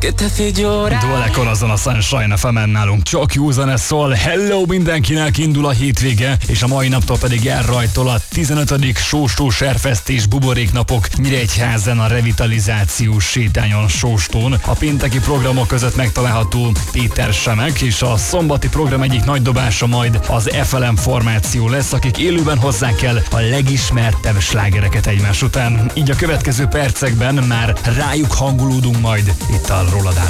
que te hace llorar. Duele Corazon a Sunshine FM-en nálunk csak jó zene szól. Hello mindenkinek, indul a hétvége, és a mai naptól pedig elrajtol a 15. Sóstó Serfesztés buboréknapok Nyíregyházán a revitalizációs sétányon Sóstón. A pénteki programok között megtalálható Péter Semek, és a szombati program egyik nagy dobása majd az FLM formáció lesz, akik élőben hozzák el a legismertebb slágereket egymás után. Így a következő percekben már rájuk hangolódunk majd itt a Rólad